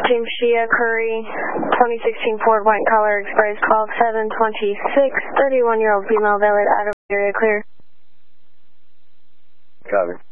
Team Shia Curry, 2016 Ford White Collar Express, call 726, 31-year-old female, valid out of area clear. Copy.